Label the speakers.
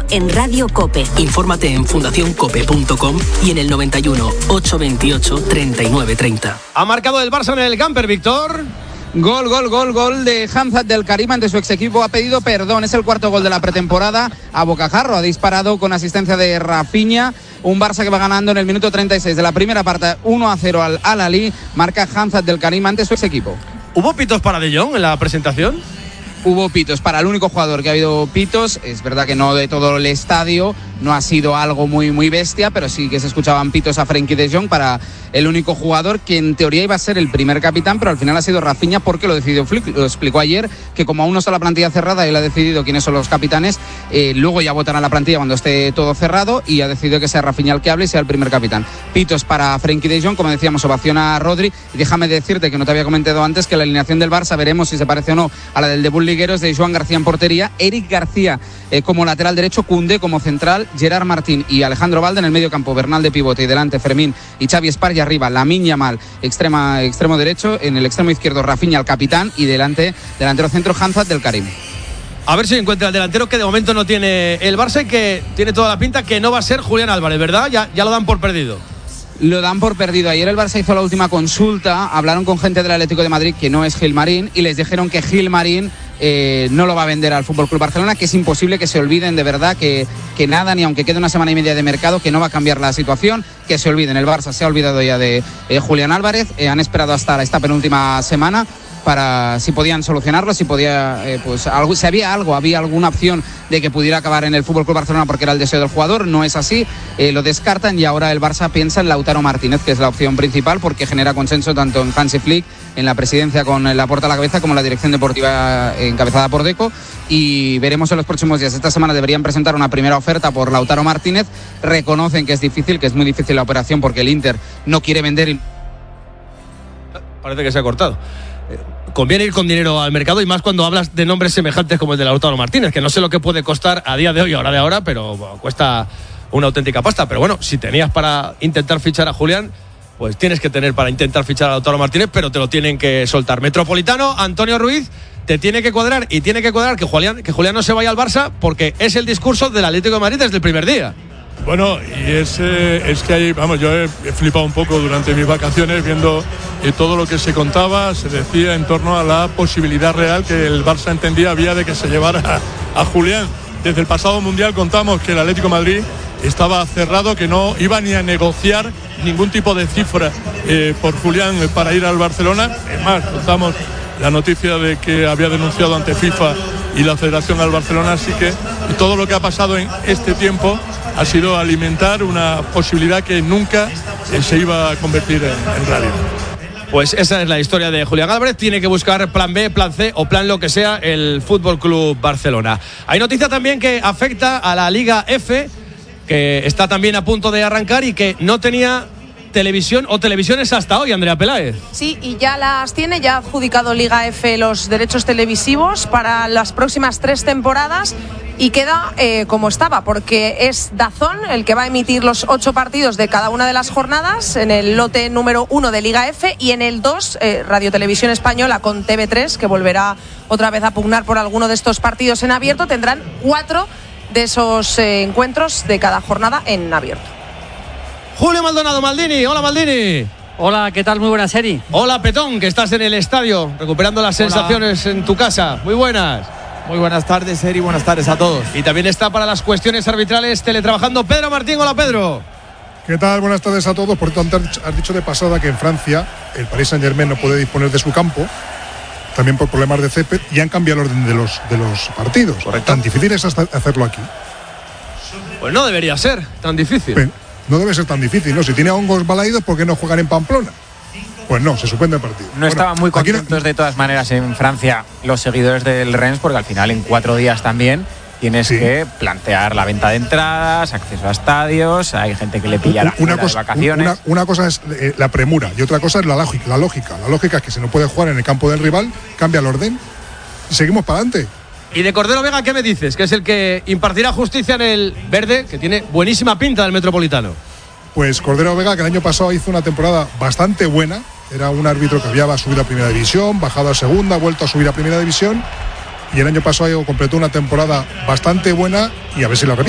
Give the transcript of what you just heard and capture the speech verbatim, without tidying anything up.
Speaker 1: en Radio COPE.
Speaker 2: Infórmate en fundación cope punto com y en el noventa y uno, ochocientos veintiocho, treinta y nueve treinta.
Speaker 3: Ha marcado el Barça en el camper, Víctor.
Speaker 4: Gol, gol, gol, gol de Hamzat del Karim ante su ex equipo. Ha pedido perdón, es el cuarto gol de la pretemporada. A bocajarro ha disparado con asistencia de Rafinha. Un Barça que va ganando en el minuto treinta y seis de la primera parte, uno a cero al Al-Ahly. Marca Hamzat del Karim ante su ex equipo.
Speaker 3: ¿Hubo pitos para De Jong en la presentación?
Speaker 4: Hubo pitos, para el único jugador que ha habido pitos. Es verdad que no de todo el estadio, no ha sido algo muy, muy bestia, pero sí que se escuchaban pitos a Frenkie de Jong para el único jugador que en teoría iba a ser el primer capitán, pero al final ha sido Rafinha porque lo decidió Flick. Lo explicó ayer, que como aún no está la plantilla cerrada, él ha decidido quiénes son los capitanes, eh, luego ya votarán la plantilla cuando esté todo cerrado y ha decidido que sea Rafinha el que hable y sea el primer capitán. Pitos para Frenkie de Jong, como decíamos, ovación a Rodri. Y déjame decirte que no te había comentado antes que la alineación del Barça, veremos si se parece o no a la del debut liguero, es de Joan García en portería, Eric García eh, como lateral derecho, Koundé como central, Gerard Martín y Alejandro Valde en el medio campo, Bernal de pivote y delante Fermín y Xavi Espar, y arriba Lamine Yamal, extrema, extremo derecho, en el extremo izquierdo Rafinha el capitán y delante delantero centro Hamzat del Karim.
Speaker 3: A ver si encuentra el delantero que de momento no tiene el Barça y que tiene toda la pinta que no va a ser Julián Álvarez, ¿verdad? Ya, ya lo dan por perdido.
Speaker 4: Lo dan por perdido. Ayer el Barça hizo la última consulta, hablaron con gente del Atlético de Madrid que no es Gilmarín y les dijeron que Gilmarín eh, no lo va a vender al F C Barcelona, que es imposible, que se olviden de verdad, que, que nada, ni aunque quede una semana y media de mercado, que no va a cambiar la situación, que se olviden. El Barça se ha olvidado ya de eh, Julián Álvarez, eh, han esperado hasta esta penúltima semana para si podían solucionarlo, si podía, eh, pues algo, si había algo, había alguna opción de que pudiera acabar en el F C Barcelona porque era el deseo del jugador. No es así, eh, lo descartan y ahora el Barça piensa en Lautaro Martínez, que es la opción principal porque genera consenso tanto en Hansi Flick, en la presidencia con Laporta a la cabeza, como en la dirección deportiva encabezada por Deco, y veremos en los próximos días. Esta semana deberían presentar una primera oferta por Lautaro Martínez. Reconocen que es difícil, que es muy difícil la operación porque el Inter no quiere vender y...
Speaker 3: Parece que se ha cortado. Conviene ir con dinero al mercado y más cuando hablas de nombres semejantes como el de Lautaro Martínez, que no sé lo que puede costar a día de hoy, ahora de ahora, pero bueno, cuesta una auténtica pasta. Pero bueno, si tenías para intentar fichar a Julián, pues tienes que tener para intentar fichar a Lautaro Martínez, pero te lo tienen que soltar. Metropolitano, Antonio Ruiz, te tiene que cuadrar y tiene que cuadrar que Julián, que Julián no se vaya al Barça porque es el discurso del Atlético de Madrid desde el primer día.
Speaker 5: Bueno, y es, eh, es que hay, vamos, yo he, he flipado un poco durante mis vacaciones viendo eh, todo lo que se contaba, se decía en torno a la posibilidad real que el Barça entendía había de que se llevara a, a Julián. Desde el pasado Mundial contamos que el Atlético de Madrid estaba cerrado, que no iba ni a negociar ningún tipo de cifra eh, por Julián eh, para ir al Barcelona. Es más, contamos la noticia de que había denunciado ante FIFA y la Federación al Barcelona, así que todo lo que ha pasado en este tiempo ha sido alimentar una posibilidad que nunca eh, se iba a convertir en, en realidad.
Speaker 3: Pues esa es la historia de Julián Álvarez. Tiene que buscar plan B, plan C o plan lo que sea el F C Barcelona. Hay noticia también que afecta a la Liga F, que está también a punto de arrancar y que no tenía televisión o televisiones hasta hoy, Andrea Peláez.
Speaker 6: Sí, y ya las tiene, ya ha adjudicado Liga F los derechos televisivos para las próximas tres temporadas y queda eh, como estaba, porque es DAZN el que va a emitir los ocho partidos de cada una de las jornadas en el lote número uno de Liga F, y en el dos eh, Radio Televisión Española con T V tres, que volverá otra vez a pugnar por alguno de estos partidos en abierto. Tendrán cuatro de esos eh, encuentros de cada jornada en abierto.
Speaker 3: Julio Maldonado, Maldini. Hola, Maldini.
Speaker 7: Hola, ¿qué tal? Muy buenas, Eri.
Speaker 3: Hola, Petón, que estás en el estadio recuperando las Hola. sensaciones en tu casa. Muy buenas.
Speaker 8: Muy buenas tardes, Eri. Buenas tardes a todos.
Speaker 3: Y también está para las cuestiones arbitrales teletrabajando Pedro Martín. Hola, Pedro.
Speaker 9: ¿Qué tal? Buenas tardes a todos. Por tanto, has dicho de pasada que en Francia el Paris Saint-Germain no puede disponer de su campo, también por problemas de césped, y han cambiado el orden de los, de los partidos.
Speaker 3: Correcto.
Speaker 9: Tan difícil es hasta hacerlo aquí.
Speaker 3: Pues no debería ser tan difícil.
Speaker 9: Pero no debe ser tan difícil, ¿no? Si tiene hongos balaídos, ¿por qué no juegan en Pamplona? Pues no, se suspende el partido.
Speaker 8: No bueno, estaban muy contentos no... de todas maneras en Francia los seguidores del Rennes, porque al final en cuatro días también tienes sí. que plantear la venta de entradas, acceso a estadios, hay gente que le pilla la
Speaker 9: una cosa,
Speaker 8: de vacaciones.
Speaker 9: Una, una cosa es eh, la premura y otra cosa es la lógica, la lógica. La lógica es que si no puede jugar en el campo del rival, cambia el orden y seguimos para adelante.
Speaker 3: Y de Cordero Vega, ¿qué me dices? Que es el que impartirá justicia en el verde, que tiene buenísima pinta del Metropolitano.
Speaker 9: Pues Cordero Vega, que el año pasado hizo una temporada bastante buena, era un árbitro que había subido a primera división, bajado a segunda, vuelto a subir a primera división, y el año pasado completó una temporada bastante buena y a ver si la repite.